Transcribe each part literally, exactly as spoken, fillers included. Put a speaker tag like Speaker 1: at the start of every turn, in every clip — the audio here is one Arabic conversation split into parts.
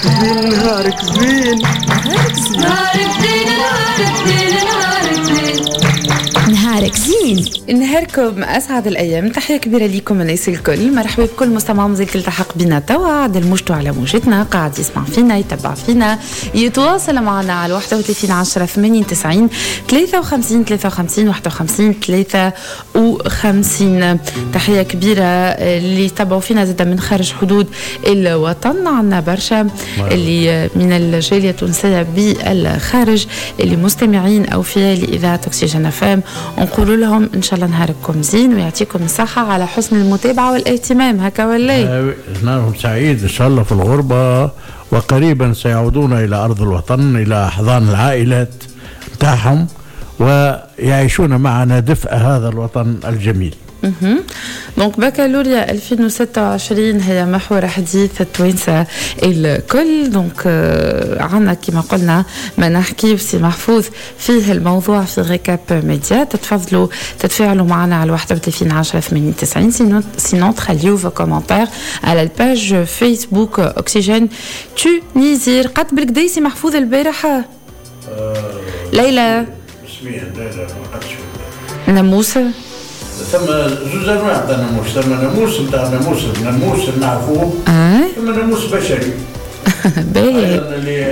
Speaker 1: نهارك زين
Speaker 2: نهارك زين نهارك زين
Speaker 3: نهاركم أسعد الأيام. تحية كبيرة ليكم الناس الكل. مرحبا بكل مستمع مزيك التحق بنا توا عاد المجتو على موجتنا، قاعد يسمع فينا يتبع فينا يتواصل معنا على واحد وثلاثين عشرة ثمانية وتسعين ثلاثة وخمسين ثلاثة وخمسين واحد وخمسين ثلاثة وخمسين. تحية كبيرة اللي يتبعوا فينا زاد من خارج حدود الوطن. عنا برشا اللي من الجالية التونسية بالخارج اللي مستمعين أو فيها لإذاعة أكسجين فام، ونقول لهم إن شاء الله نهاركم زين ويعطيكم الصحة على حسن المتابعة والاهتمام. هكا ولا
Speaker 4: نهارهم سعيد إن شاء الله في الغربة، وقريبا سيعودون إلى أرض الوطن إلى أحضان العائلات تاعهم ويعيشون معنا دفء هذا الوطن الجميل.
Speaker 3: دونك بكالوريا ألفين وستة وعشرين هي محور حديث التوانسة الكل. دونك عنا كما قلنا ما نحكي بسي محفوظ فيه الموضوع في غيكاب ميديا. تتفضلوا تتفاعلوا معنا على واحد وثلاثين عشرة ثمانية وتسعين، سينون تخليوا في كومنتير على الباج فيسبوك أكسجين تونيزير. قد بالكدا سي محفوظ البارحة ليلى
Speaker 4: اسميها ليلى
Speaker 3: ناموسة
Speaker 4: ثم زوج انواع تاع ناموس، ثم ناموس نتاع ناموس الناموس اللي نعرفوه، ثم ناموس بشري.
Speaker 3: باهي
Speaker 4: اللي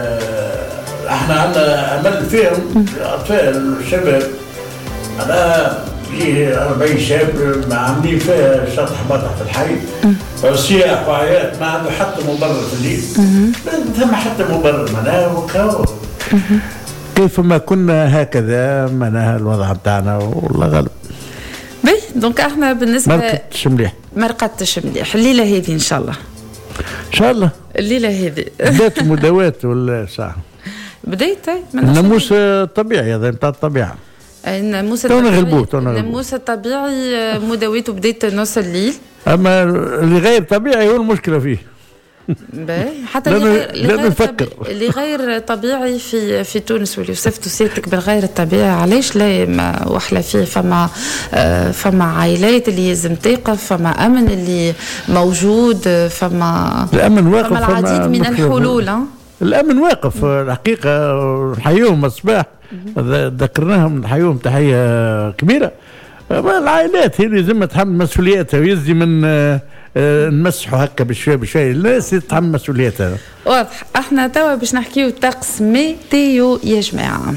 Speaker 4: احنا عندنا امل فيهم الاطفال الشباب. انا فيه أربعين شاب عاملين فيها شطح بطح في الحي، وسياح وعيات ما عنده حتى مبرر في الليل، ما ثم حتى مبرر معناها وكاو. كيف ما كنا هكذا معناها الوضع بتاعنا والله غالب.
Speaker 3: بي دونك احنا بالنسبه
Speaker 4: مرقة مليح
Speaker 3: مرقة مليح الليله هذه ان شاء الله
Speaker 4: ان شاء الله
Speaker 3: الليله هذه
Speaker 4: بدات مداوات ولا ساعه
Speaker 3: بديت
Speaker 4: الناموس الطبيعي هذا نتاع الطبيعه.
Speaker 3: الناموس
Speaker 4: الطبيعي
Speaker 3: الناموس الطبيعي مداوته بديت نص الليل،
Speaker 4: اما اللي غير طبيعي هو المشكله فيه.
Speaker 3: باهي حتى اللي غير طبيعي اللي غير طبيعي في في تونس واللي وصفتوا سيرتك بالغير الطبيعي علاش لا ما وحلا فيه. فما آه فما عائلات اللي لازم تقف، فما امن اللي موجود، فما
Speaker 4: الامن واقف،
Speaker 3: فما العديد من الحلول.
Speaker 4: الامن واقف الحقيقه. نحييهم الصباح ذكرناهم نحييهم تحيه كبيره. العائلات هي اللي زي تحمل مسؤولياتها ويزي من آه نمسحوا هكا بشوي بشوي الناس تتحمل مسؤوليتها.
Speaker 3: واضح. احنا توا باش نحكيو طقس ميتيو يا جماعه.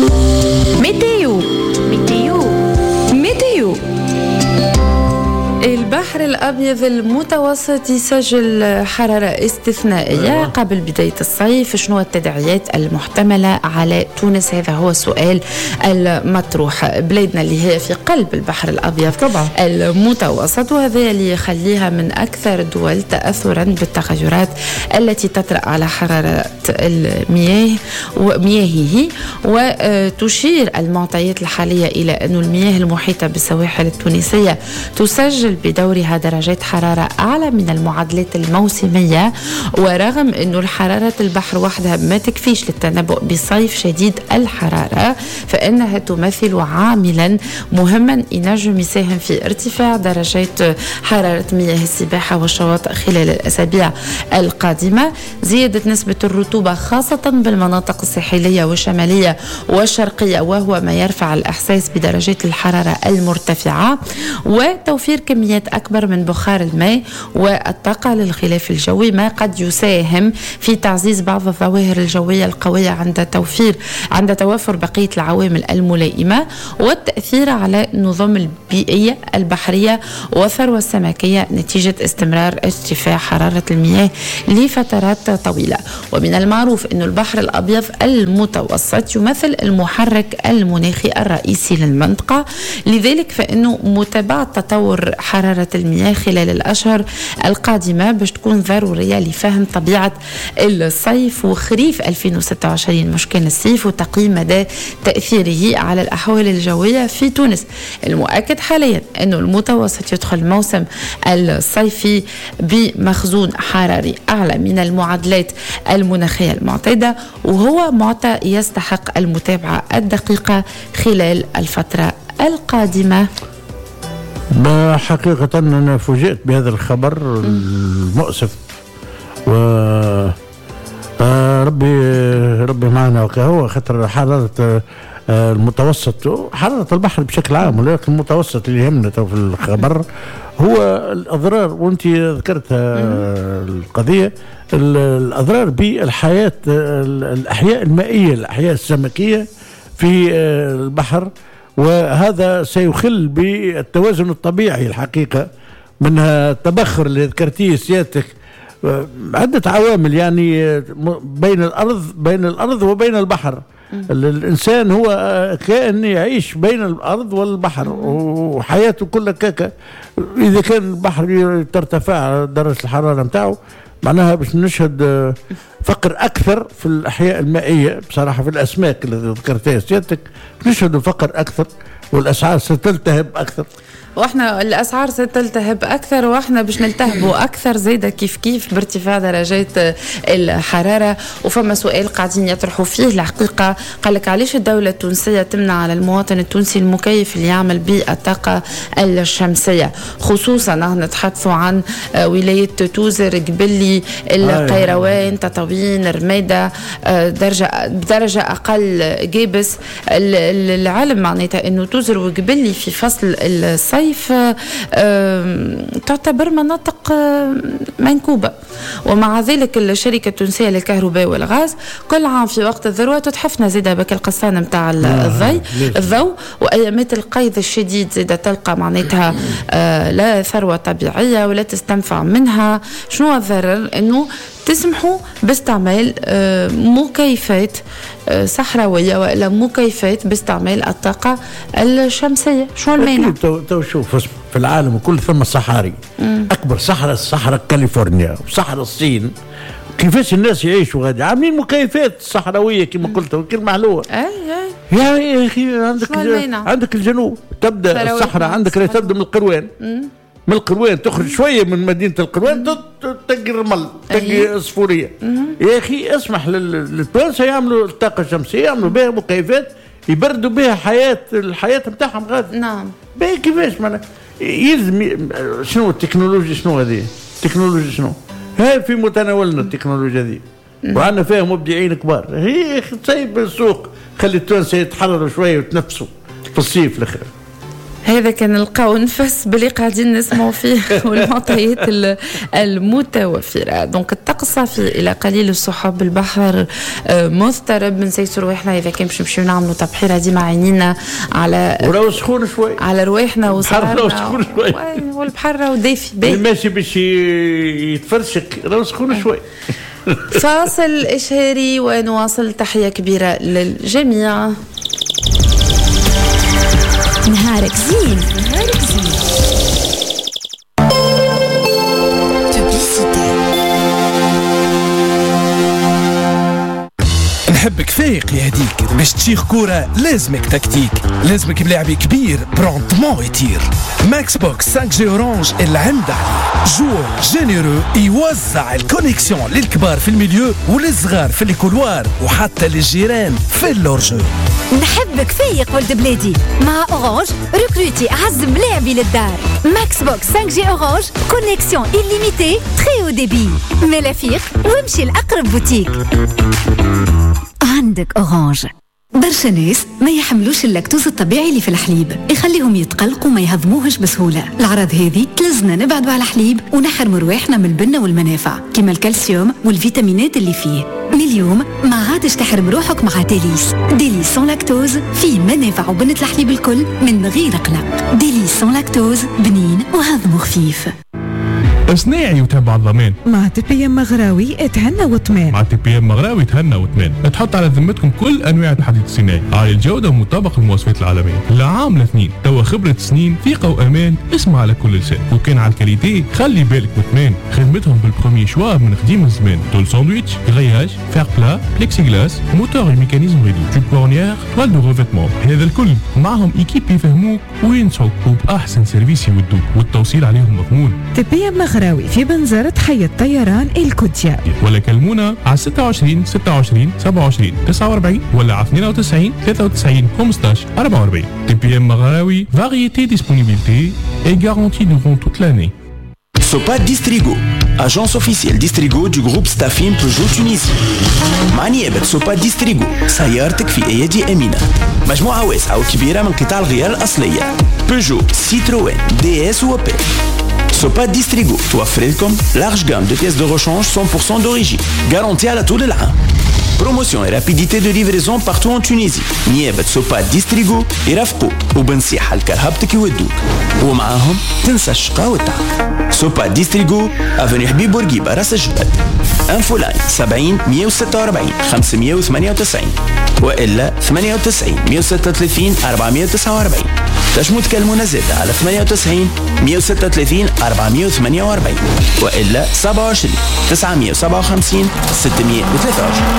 Speaker 2: ميتيو ميتيو ميتيو.
Speaker 3: البحر الأبيض المتوسط يسجل حرارة استثنائية قبل بداية الصيف. شنو التداعيات المحتملة على تونس؟ هذا هو السؤال المطروح. بلادنا اللي هي في قلب البحر الأبيض طبعا المتوسط، وهذا اللي يخليها من أكثر الدول تأثرا بالتغيرات التي تطرأ على حرارة المياه ومياهه. وتشير المعطيات الحالية إلى أن المياه المحيطة بالسواحل التونسية تسجل بدورها درجات حرارة أعلى من المعدلات الموسمية. ورغم أن الحرارة البحر وحدها ما تكفيش للتنبؤ بصيف شديد الحرارة، فإنها تمثل عاملا مهما ينجم يساهم في ارتفاع درجات حرارة مياه السباحة والشواطئ خلال الأسابيع القادمة. زيادة نسبة الرطوبة خاصة بالمناطق الساحلية والشمالية والشرقية، وهو ما يرفع الإحساس بدرجات الحرارة المرتفعة. وتوفير كميات أكبر من بخار الماء والطاقة للغلاف الجوي، ما قد يساهم في تعزيز بعض الظواهر الجوية القوية عند توفير عند توفر بقية العوامل الملائمة، والتأثير على النظم البيئية البحرية والثروة السمكية نتيجة استمرار ارتفاع حرارة المياه لفترات طويلة. ومن المعروف أن البحر الأبيض المتوسط يمثل المحرك المناخي الرئيسي للمنطقة، لذلك فإنه متابعة تطور حرارة المياه خلال الأشهر القادمة باش تكون ضرورية لفهم طبيعة الصيف وخريف ألفين وستة وعشرين، مش كان الصيف، وتقييم مدى تأثيره على الأحوال الجوية في تونس. المؤكد حاليا أن المتوسط يدخل الموسم الصيفي بمخزون حراري أعلى من المعدلات المناخية المعتادة، وهو معطى يستحق المتابعة الدقيقة خلال الفترة القادمة.
Speaker 4: حقيقة أنا فوجئت بهذا الخبر المؤسف، و ربي ربي معنا وكهو خاطر حرارة المتوسط حرارة البحر بشكل عام، ولكن المتوسط اللي يهمنا في الخبر هو الأضرار، وأنت ذكرتها القضية الأضرار بالحياة الأحياء المائية الأحياء السمكية في البحر، وهذا سيخل بالتوازن الطبيعي الحقيقة، منها التبخر اللي ذكرتيه سيادتك، عدة عوامل يعني بين الأرض بين الأرض وبين البحر. الإنسان هو كائن يعيش بين الأرض والبحر وحياته كلها كاكا. إذا كان البحر ترتفع درجة الحرارة متاعه معناها باش نشهد فقر أكثر في الأحياء المائية، بصراحة في الأسماك اللي ذكرتها سيادتك نشهد فقر أكثر والأسعار ستلتهب أكثر،
Speaker 3: واحنا الاسعار ستلتهب اكثر، واحنا باش نلتهبوا اكثر زيدا كيف كيف بارتفاع درجات الحراره. وفما سؤال قاعدين يطرحوا فيه الحقيقه، قال لك علاش الدوله التونسيه تمنع على المواطن التونسي المكيف اللي يعمل بالطاقه الشمسيه، خصوصا نتحدثوا عن ولايه توزر، قبلي، القيروان، تطاوين، رميده، درجه بدرجه اقل جيبس. العلم معناتها انه توزر وقبلي في فصل الصيف تعتبر مناطق منكوبة، ومع ذلك الشركة التونسية للكهرباء والغاز كل عام في وقت الذروة تتحفنا زيدا بك القصانة متاع الضوء الضوء وأيامات القيد الشديد زيدا تلقى معناتها لا ثروة طبيعية ولا تستنفع منها. شنو الضرر؟ انه تسمحوا باستعمال مكيفات صحراوية وإلا مكيفات باستعمال الطاقة الشمسية. شو المانع؟
Speaker 4: تو, تو شوف في العالم كل ثم صحاري، أكبر صحراء صحراء كاليفورنيا وصحراء الصين، كيفاش الناس يعيشوا غادي عاملين مكيفات صحراوية كما قلت كلمة حلوة.
Speaker 3: أي أي
Speaker 4: يا أخي عندك عندك الجنوب تبدأ الصحراء، عندك تبدأ من القروان من القروان تخرج شويه من مدينه القروان تلقي الرمل تلقي الصفوريه. يا اخي اسمح للتوانسه يعملوا الطاقه الشمسيه، يعملوا بها مكيفات يبردوا بها حياه الحياه نتاعهم غادي.
Speaker 3: نعم
Speaker 4: باهي كيفاش معناها يلزم شنو التكنولوجيا شنو هذه التكنولوجيا شنو هاي في متناولنا التكنولوجيا هذه وعندنا فيها مبدعين كبار. هي تسيب السوق خلي التوانسه يتحرروا شويه وتنفسوا في الصيف الاخر.
Speaker 3: هذا كان نلقاو نفس باللي قاعدين نسمعوا فيه والمعطيات المتوفره. دونك الطقس صافي الى قليل السحب، البحر مضطرب، بنسيسوا رواحنا اذا كان باش نمشيو نعملوا تبحيره ديما عينينا على
Speaker 4: ولو سخون شوي على
Speaker 3: رواحنا
Speaker 4: وصحارنا
Speaker 3: والبحر راهو دافي باهي
Speaker 4: ماشي باش يتفرشك راهو سخون شوي.
Speaker 3: فاصل اشهاري ونواصل. تحيه كبيره للجميع.
Speaker 2: نهارك زين نهارك زين.
Speaker 5: نحبك فايق يهديك باش تشيخ كورة لازمك تكتيك، لازمك بلاعبي كبير برونتمون يطير. ماكس بوكس خمسة جي اورانج العمد عليه، جور جينيرو يوزع الكونيكسيون للكبار في الميليو وللصغار في الكولوار وحتى للجيران في اللورجو.
Speaker 6: نحبك فايق ولد بلادي، مع اورانج ريكروتي اعز ملاعبي للدار. ماكس بوكس خمسة جي اورانج كونيكسيون إليميتي تري او ديبي، مالا فيق وامشي لأقرب بوتيك. عندك اورانج. برشا ناس ما يحملوش اللاكتوز الطبيعي اللي في الحليب، يخليهم يتقلقوا ما يهضموهش بسهوله. الأعراض هذه تلزنا نبعدوا على الحليب ونحرموا رواحنا من البنه والمنافع كما الكالسيوم والفيتامينات اللي فيه. من اليوم ما عادش تحرم روحك مع ديليس. ديليس سون لاكتوز فيه منافع وبنة الحليب الكل من غير قلق. ديليس سون لاكتوز بنين وهضمه خفيف.
Speaker 7: صناعي وتبع الضمان
Speaker 8: مع تي بي ام مغراوي اتهنى واطمئن.
Speaker 7: مع تي بي ام مغراوي تهنى واطمئن. تحط على ذمتكم كل انواع الحديد الصناعي عالي الجوده ومطابق للمواصفات العالميه. لعام لاثنين توا خبره سنين ثقه وامان اسمع على كل لسان. وكان على الكاليتي خلي بالك واطمئن. خدمتهم بالبروميي شوا من قديم الزمان. طول ساندويتش، غرياج، فير بلا، بليكسي غلاس، موتور وميكانيزم ريدو، توب كورنيير، توال دو ريفيتمون. هذا الكل معهم ايكيب يفهموك وينصحوك وباحسن سيرفيس يودوك والتوصيل عليهم مضمون.
Speaker 8: تي بي ام مغراوي في بنزرة حي الطيران الكوتيا،
Speaker 7: ولا كلمونا على ستة وعشرين ستة وعشرين سبعة وعشرين تسعة وأربعين ولا على اثنين وتسعين ثلاثة وتسعين خمسطاش أربعة وأربعين. تي بي ام مغراوي، variété, disponibilité et garantie durant toute l'année.
Speaker 9: Sopa Distrigo agence officielle Distrigo du groupe Stafim Peugeot Tunisie. مع نيابة سوبا ديستريغو سيارتك في أيدي أمينة. مجموعة واسعة وكبيرة من قطع الغيار الأصلية بيجو، سيتروين، دي اس وبي. سوبا ديستريغو توفر لكم لارج جام دو بيس دو ريشانج مية بالمية d'origine garantie على طول العام. Promotion et rapidité de livraison partout en Tunisie. نيابة سوبا ديستريغو يرافقوك وبنصيحة لكرهبتك يودوك ومعاهم تنسى الشقا والتعب. سوبا ديستريغو افني حبيب بورقيبة راس الجبل. انفو لاين سبعين مية وستة وأربعين خمسمية وثمانية وتسعين والا ثمانية وتسعين مية وستة وثلاثين أربعمية وتسعة وأربعين. تنجموا تكلمونا زادة على ثمانية وتسعين مية وستة وثلاثين أربعمية وثمانية وأربعين والا سبعة وعشرين تسعمية وسبعة وخمسين ستمية وثلاثة وعشرين.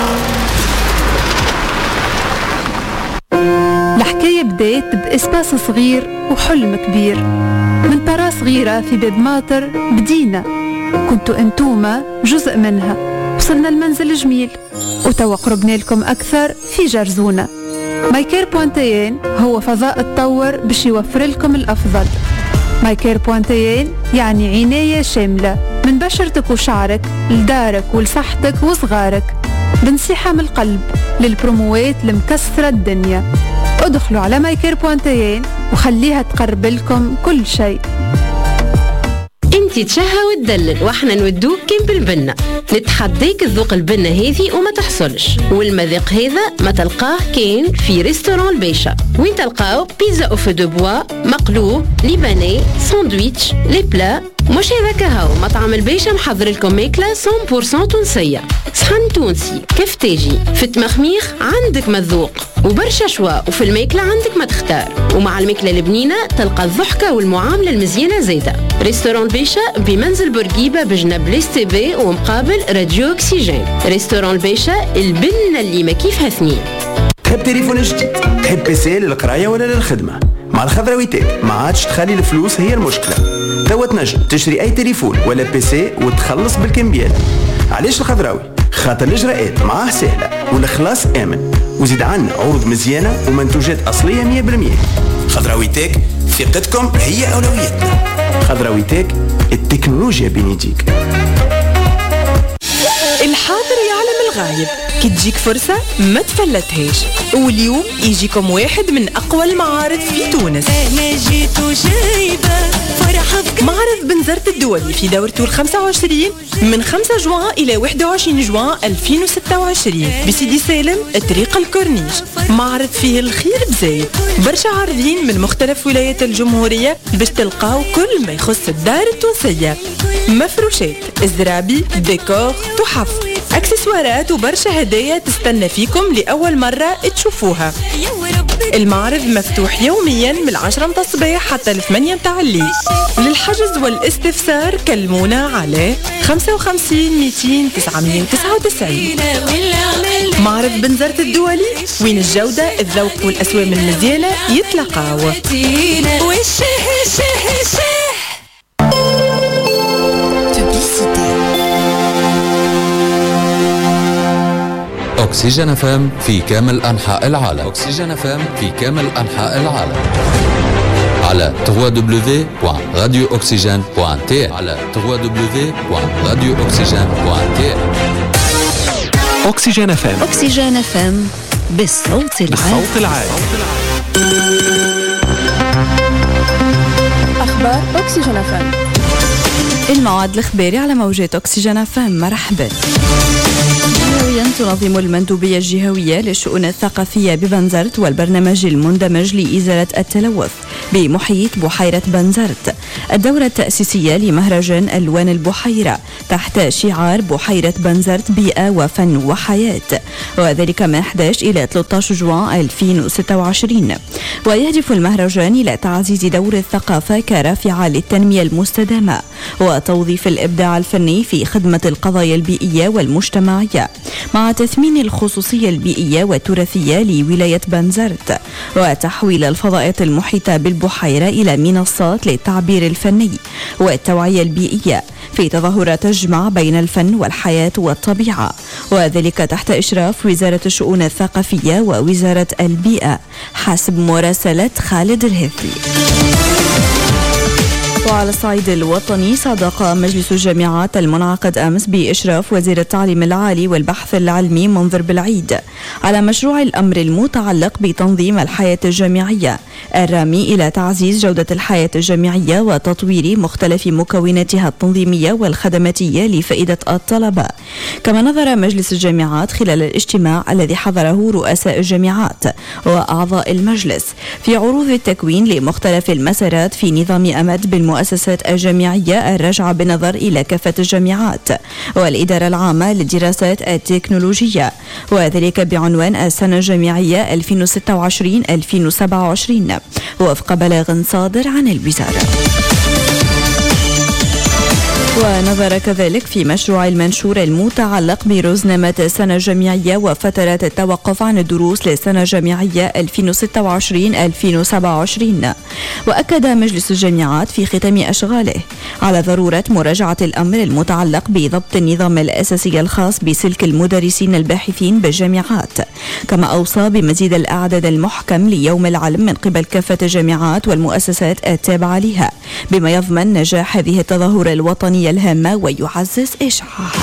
Speaker 10: الحكاية بدات بإسباس صغير وحلم كبير. من طرا صغيرة في باب ماطر بدينا، كنتوا انتوما جزء منها. وصلنا المنزل جميل وتوا قربنا لكم أكثر في جرزونة. مايكير بوانتيين هو فضاء تطور باش يوفر لكم الأفضل. مايكير بوانتيين يعني عناية شاملة من بشرتك وشعرك لدارك ولصحتك وصغارك، بنصيحة من القلب للبروموات المكسرة الدنيا. ادخلوا على مايكير بوانتيين وخليها تقرب لكم كل شيء.
Speaker 11: انتي تشهى وتدلل واحنا نودوك كيم بالبنة. نتحديك الذوق البنة هذي وما تحصلش، والمذاق هذا ما تلقاه كين في ريستوران البيشة، وين تلقاو بيتزا او فو دو بوا، مقلوب، ليباني، ساندويتش، لي بلا. مش هذاك هاو مطعم البيشة محضر لكم ماكلة مية بالمية تونسية، صحن تونسي كفتاجي فت مخميخ، عندك مذوق وبرشا شوا، وفي الماكلة عندك ما تختار. ومع الماكلة البنينة تلقى الضحكة والمعاملة المزيانة زيادة. ريستوران البيشة بمنزل بورقيبة بجنب ليس تي بي ومقابل راديو أكسجين. ريستوران البيشة البنة اللي ما كيفها اثنين.
Speaker 9: تحب تليفون جديد؟ تحب بيسي للقراية ولا للخدمة؟ مع الخضرويتات ما عادش تخلي الفلوس هي المشكلة. توا تنجم تشري أي تليفون ولا بيسي وتخلص بالكمبيال. علاش الخضراوي؟ خاطر الإجراءات معاه سهلة والإخلاص آمن، وزيد عنا عروض مزيانة ومنتوجات أصلية مية بالمية. خضراوي تك، ثقتكم هي أولويتنا. خضراوي تك، التكنولوجيا بين يديك.
Speaker 12: الحاضر يعلم الغايب، كي تجيك فرصة ما تفلتهاش. واليوم يجيكم واحد من أقوى المعارض في تونس. أنا جيت وجايبة فرحة بك. معرض بنزرت الدولي في دورته الخمسة وعشرين من خمسة جوان إلى واحد وعشرين جوان ألفين وستة وعشرين بسيدي سالم طريق الكورنيش. معرض فيه الخير بزايد، برشا عارضين من مختلف ولايات الجمهورية باش تلقاو كل ما يخص الدار التونسية. مفروشات، زرابي، ديكور، تحف، اكسسوارات وبرشا هدايا تستنى فيكم لأول مرة تشوفوها. المعرض مفتوح يوميا من العشرة متاع الصباح حتى الثمانية متاع الليل. للحجز والاستفسار كلمونا على خمسة وخمسين مئتين تسعمية وتسعة وتسعين. معرض بنزرت الدولي وين الجودة الذوق والأسوام المزيانة يتلاقاو.
Speaker 13: أكسجين فام في كامل أنحاء العالم. أكسجين فام في كامل أنحاء العالم على دبليو دبليو دبليو دوت راديو أكسجين دوت تي على دبليو دبليو دبليو دوت راديو أكسجين دوت تي.
Speaker 5: أكسجين فام.
Speaker 2: أكسجين فام بالصوت العال.
Speaker 5: بالصوت العال.
Speaker 14: أخبار أكسجين فام. الموعد الإخباري على موجات أكسجين فام. مرحبا. جهويا تنظم المندوبية الجهوية للشؤون الثقافية ببنزرت والبرنامج المندمج لإزالة التلوث بمحيط بحيرة بنزرت الدورة التأسيسية لمهرجان ألوان البحيرة تحت شعار بحيرة بنزرت بيئة وفن وحياة، وذلك من أحد عشر إلى ثلاثة عشر جوان ألفين وستة وعشرين. ويهدف المهرجان إلى تعزيز دور الثقافة كرافعة للتنمية المستدامة وتوظيف الإبداع الفني في خدمة القضايا البيئية والمجتمعية مع تثمين الخصوصية البيئية والتراثية لولاية بنزرت وتحويل الفضاءات المحيطة بالبحيرة إلى منصات للتعبير الفني والتوعية البيئية في تظاهرات تجمع بين الفن والحياة والطبيعة، وذلك تحت إشراف وزارة الشؤون الثقافية ووزارة البيئة حسب مراسلة خالد الهثي. وعلى الصعيد الوطني، صادق مجلس الجامعات المنعقد أمس بإشراف وزير التعليم العالي والبحث العلمي منذر بالعيد على مشروع الأمر المتعلق بتنظيم الحياة الجامعية الرامي إلى تعزيز جودة الحياة الجامعية وتطوير مختلف مكوناتها التنظيمية والخدماتية لفائدة الطلبة. كما نظر مجلس الجامعات خلال الاجتماع الذي حضره رؤساء الجامعات وأعضاء المجلس في عروض التكوين لمختلف المسارات في نظام أمد بالمؤسسات الجامعية الراجعة بالنظر إلى كافة الجامعات والإدارة العامة للدراسات التكنولوجية، وذلك بعنوان السنة الجامعية ألفين وستة وعشرين ألفين وسبعة وعشرين وفق بلاغ صادر عن الوزارة. ونظر كذلك في مشروع المنشور المتعلق برزنامة السنة الجامعية وفترات التوقف عن الدروس للسنة الجامعية ألفين وستة وعشرين ألفين وسبعة وعشرين. وأكد مجلس الجامعات في ختام أشغاله على ضرورة مراجعة الأمر المتعلق بضبط النظام الأساسي الخاص بسلك المدرسين الباحثين بالجامعات، كما أوصى بمزيد الأعداد المحكم ليوم العلم من قبل كافة الجامعات والمؤسسات التابعة لها بما يضمن نجاح هذه التظاهرة الوطنية الهامة ويعزز إشعاعها.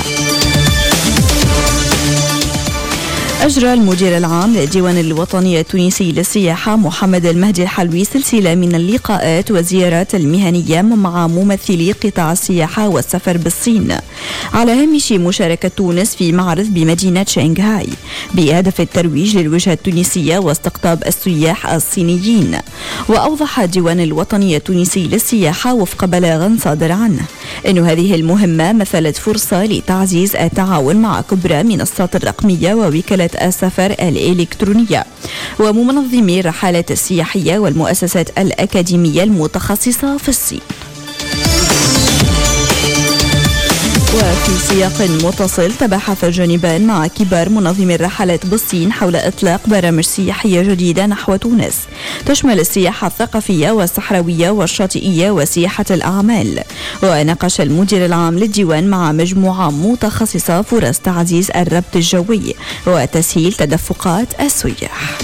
Speaker 14: أجرى المدير العام للديوان الوطني التونسي للسياحة محمد المهدي الحلوي سلسلة من اللقاءات والزيارات المهنية مع ممثلي قطاع السياحة والسفر بالصين على هامش مشاركة تونس في معرض بمدينة شنغهاي بهدف الترويج للوجهة التونسية واستقطاب السياح الصينيين. وأوضح الديوان الوطني التونسي للسياحة وفق بلاغ صادر عنه أن هذه المهمة مثلت فرصة لتعزيز التعاون مع كبرى منصات الرقمية ووكالة السفر الإلكترونية ومنظمي الرحلات السياحية والمؤسسات الأكاديمية المتخصصة في الصين. وفي سياق متصل، تباحث الجانبان مع كبار منظمي الرحلات بالصين حول إطلاق برامج سياحية جديدة نحو تونس تشمل السياحة الثقافية والصحراوية والشاطئية وسياحة الأعمال. وناقش المدير العام للديوان مع مجموعة متخصصة فرص تعزيز الربط الجوي وتسهيل تدفقات السياح.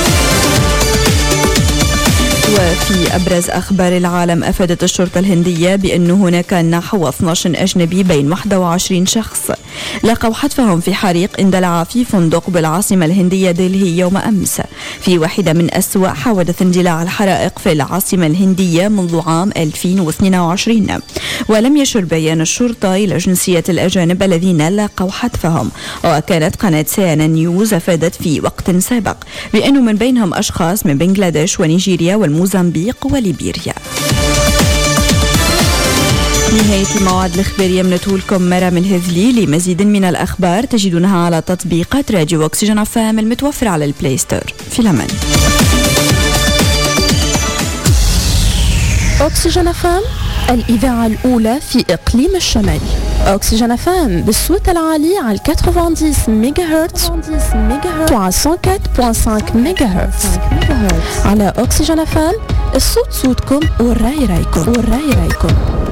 Speaker 14: وفي أبرز أخبار العالم، أفادت الشرطة الهندية بأن هناك نحو اثني عشر أجنبي بين واحد وعشرين شخص لقوا حتفهم في حريق اندلع في فندق بالعاصمة الهندية دلهي يوم أمس في واحدة من أسوأ حوادث اندلاع الحرائق في العاصمة الهندية منذ عام ألفين واثنين وعشرين. ولم يشر بيان الشرطة إلى جنسية الأجانب الذين لقوا حتفهم. وكانت قناة سي إن إن نيوز أفادت في وقت سابق بأنه من بينهم أشخاص من بنغلاديش ونيجيريا والموزمبيق وليبيريا. نهاية الموعد الإخبارية من لكم مرام الهذلي. لمزيد من الأخبار تجدونها على تطبيقات راديو أكسجين اف ام المتوفر على البلاي ستور. في الأمان.
Speaker 15: أكسجين اف ام، الإذاعة الأولى في إقليم الشمال. أكسجين اف ام بالصوت العالي على تسعين ميجا هرتز و مية وأربعة فاصلة خمسة ميجا هرتز. على أكسجين اف ام الصوت صوتكم والرأي رأيكم والرأي رأيكم.